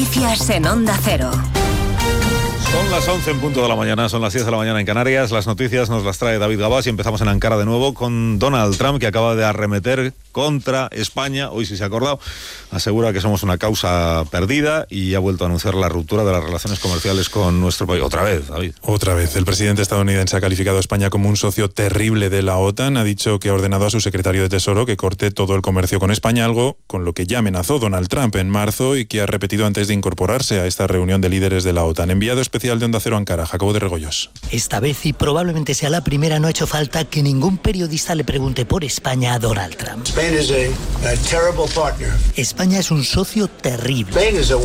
Noticias en Onda Cero. Son las 11 en punto de la mañana, son las 10 de la mañana en Canarias. Las noticias nos las trae David Gabás y empezamos en Ankara de nuevo con Donald Trump, que acaba de arremeter contra España. Hoy sí se ha acordado, asegura que somos una causa perdida y ha vuelto a anunciar la ruptura de las relaciones comerciales con nuestro país. Otra vez, David. Otra vez. El presidente estadounidense ha calificado a España como un socio terrible de la OTAN. Ha dicho que ha ordenado a su secretario de Tesoro que corte todo el comercio con España, algo con lo que ya amenazó Donald Trump en marzo y que ha repetido antes de incorporarse a esta reunión de líderes de la OTAN. Enviado especial de Onda Cero Ankara, Jacobo de Regoyos. Esta vez, y probablemente sea la primera, no ha hecho falta que ningún periodista le pregunte por España a Donald Trump. España es un socio terrible.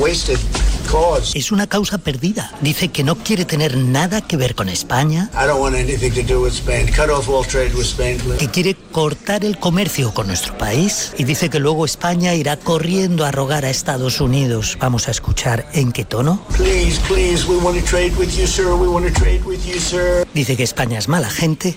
Es una causa perdida. Dice que no quiere tener nada que ver con España. Que quiere cortar el comercio con nuestro país. Y dice que luego España irá corriendo a rogar a Estados Unidos. Vamos a escuchar en qué tono. Dice que España es mala gente.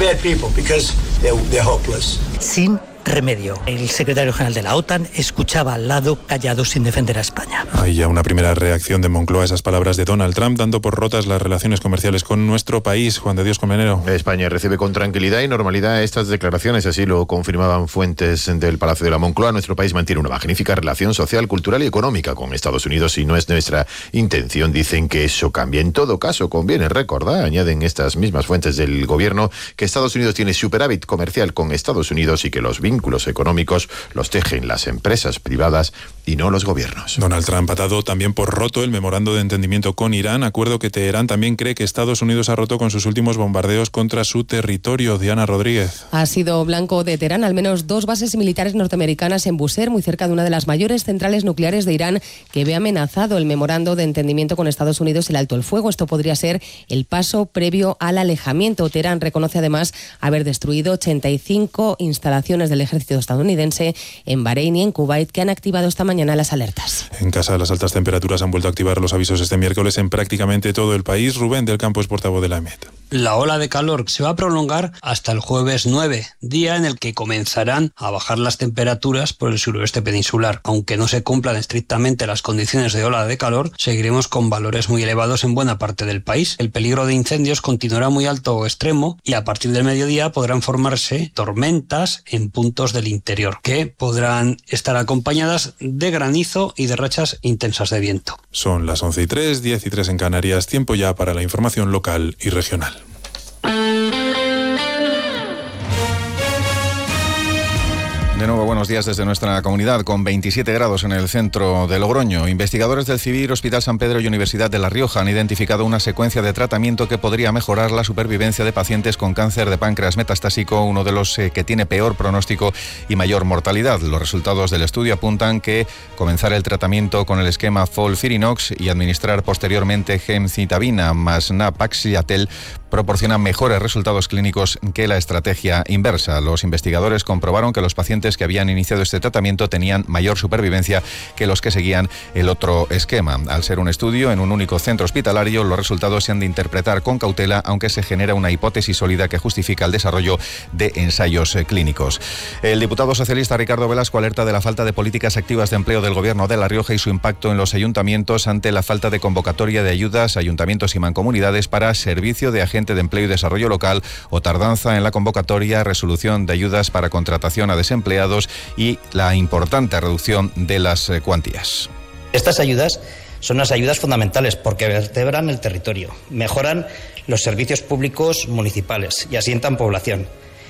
Sin remedio. El secretario general de la OTAN escuchaba al lado, callado, sin defender a España. Hay ya una primera reacción de Moncloa a esas palabras de Donald Trump, dando por rotas las relaciones comerciales con nuestro país. Juan de Dios Colmenero. España recibe con tranquilidad y normalidad estas declaraciones, así lo confirmaban fuentes del Palacio de la Moncloa. Nuestro país mantiene una magnífica relación social, cultural y económica con Estados Unidos y no es nuestra intención. Dicen que eso cambia. En todo caso, conviene recordar, añaden estas mismas fuentes del gobierno, que Estados Unidos tiene superávit comercial con Estados Unidos y que los vínculos económicos los tejen las empresas privadas y no los gobiernos. Donald Trump ha dado también por roto el memorando de entendimiento con Irán, acuerdo que Teherán también cree que Estados Unidos ha roto con sus últimos bombardeos contra su territorio. Diana Rodríguez. Ha sido blanco de Teherán al menos 2 bases militares norteamericanas en Bushehr, muy cerca de una de las mayores centrales nucleares de Irán, que ve amenazado el memorando de entendimiento con Estados Unidos y el alto el fuego. Esto podría ser el paso previo al alejamiento. Teherán reconoce además haber destruido 85 instalaciones del ejército estadounidense en Bahrein y en Kuwait, que han activado esta mañana las alertas. En casa, las altas temperaturas han vuelto a activar los avisos este miércoles en prácticamente todo el país. Rubén del Campo es portavoz de la EMET. La ola de calor se va a prolongar hasta el jueves 9, día en el que comenzarán a bajar las temperaturas por el suroeste peninsular. Aunque no se cumplan estrictamente las condiciones de ola de calor, seguiremos con valores muy elevados en buena parte del país. El peligro de incendios continuará muy alto o extremo y a partir del mediodía podrán formarse tormentas en puntos del interior, que podrán estar acompañadas de granizo y de rachas intensas de viento. Son las 11:03, 10:03 en Canarias. Tiempo ya para la información local y regional. De nuevo, buenos días desde nuestra comunidad, con 27 grados en el centro de Logroño. Investigadores del CIVIR, Hospital San Pedro y Universidad de La Rioja han identificado una secuencia de tratamiento que podría mejorar la supervivencia de pacientes con cáncer de páncreas metastásico, uno de los que tiene peor pronóstico y mayor mortalidad. Los resultados del estudio apuntan que comenzar el tratamiento con el esquema FOLFIRINOX y administrar posteriormente gemcitabina más nab-paclitaxel proporciona mejores resultados clínicos que la estrategia inversa. Los investigadores comprobaron que los pacientes que habían iniciado este tratamiento tenían mayor supervivencia que los que seguían el otro esquema. Al ser un estudio en un único centro hospitalario, los resultados se han de interpretar con cautela, aunque se genera una hipótesis sólida que justifica el desarrollo de ensayos clínicos. El diputado socialista Ricardo Velasco alerta de la falta de políticas activas de empleo del Gobierno de La Rioja y su impacto en los ayuntamientos ante la falta de convocatoria de ayudas a ayuntamientos y mancomunidades para servicio de agente de empleo y desarrollo local o tardanza en la convocatoria, resolución de ayudas para contratación a desempleados y la importante reducción de las cuantías. Estas ayudas son unas ayudas fundamentales porque vertebran el territorio, mejoran los servicios públicos municipales y asientan población.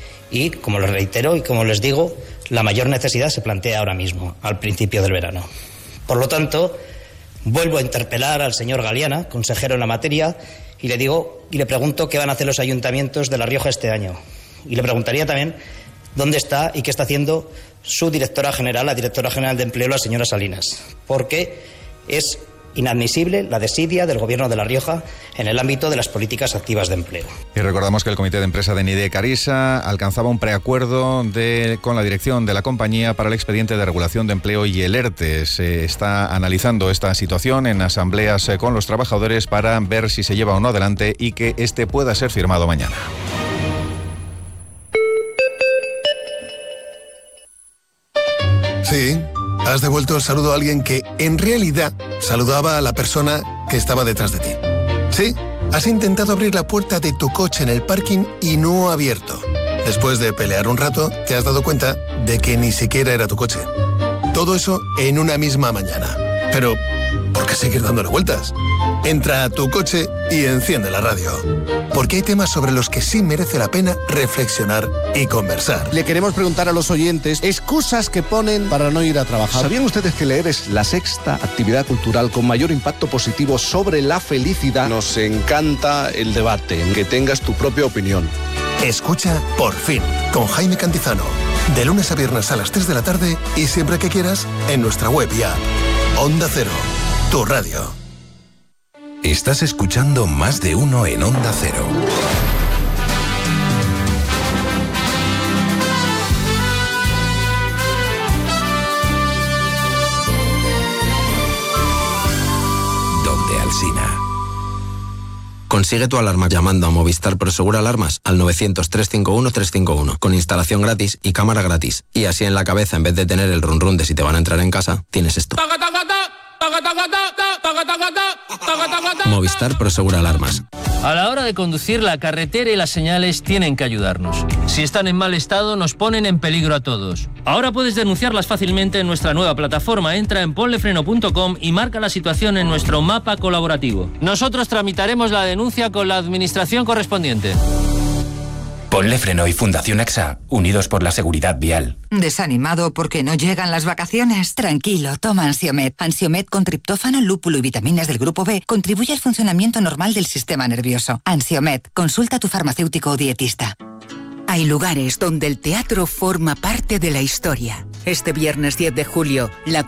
Y, como les reitero y como les digo, la mayor necesidad se plantea ahora mismo, al principio del verano. Por lo tanto, vuelvo a interpelar al señor Galiana, consejero en la materia, y le pregunto qué van a hacer los ayuntamientos de La Rioja este año. Y le preguntaría también dónde está y qué está haciendo su directora general, la directora general de Empleo, la señora Salinas. Porque es inadmisible la desidia del Gobierno de La Rioja en el ámbito de las políticas activas de empleo. Y recordamos que el Comité de Empresa de Nide Carisa alcanzaba un preacuerdo con la dirección de la compañía para el expediente de regulación de empleo y el ERTE. Se está analizando esta situación en asambleas con los trabajadores para ver si se lleva o no adelante y que este pueda ser firmado mañana. Sí. has devuelto el saludo a alguien que, en realidad, saludaba a la persona que estaba detrás de ti. Sí, has intentado abrir la puerta de tu coche en el parking y no ha abierto. Después de pelear un rato, te has dado cuenta de que ni siquiera era tu coche. Todo eso en una misma mañana. Pero, ¿por qué seguir dándole vueltas? Entra a tu coche y enciende la radio. Porque hay temas sobre los que sí merece la pena reflexionar y conversar. Le queremos preguntar a los oyentes excusas que ponen para no ir a trabajar. ¿Sabían ustedes que leer es la sexta actividad cultural con mayor impacto positivo sobre la felicidad? Nos encanta el debate, que tengas tu propia opinión. Escucha Por Fin, con Jaime Cantizano. De lunes a viernes a las 3 de la tarde y siempre que quieras en nuestra web y app. Onda Cero, tu radio. Estás escuchando Más de Uno en Onda Cero. Donde Alsina. Consigue tu alarma llamando a Movistar Prosegur Alarmas al 900-351-351 con instalación gratis y cámara gratis. Y así en la cabeza, en vez de tener el run run de si te van a entrar en casa, tienes esto. Movistar Prosegur Alarmas. A la hora de conducir, la carretera y las señales tienen que ayudarnos. Si están en mal estado, nos ponen en peligro a todos. Ahora puedes denunciarlas fácilmente en nuestra nueva plataforma. Entra en ponlefreno.com y marca la situación en nuestro mapa colaborativo. Nosotros tramitaremos la denuncia con la administración correspondiente. Ponle Freno y Fundación AXA, unidos por la seguridad vial. ¿Desanimado porque no llegan las vacaciones? Tranquilo, toma Ansiomed. Ansiomed con triptófano, lúpulo y vitaminas del grupo B contribuye al funcionamiento normal del sistema nervioso. Ansiomed, consulta a tu farmacéutico o dietista. Hay lugares donde el teatro forma parte de la historia. Este viernes 10 de julio, la